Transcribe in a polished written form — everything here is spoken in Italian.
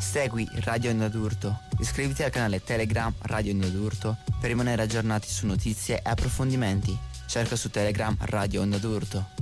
Segui Radio Onda d'Urto. Iscriviti al canale Telegram Radio Onda d'Urto per rimanere aggiornati su notizie e approfondimenti. Cerca su Telegram Radio Onda d'Urto.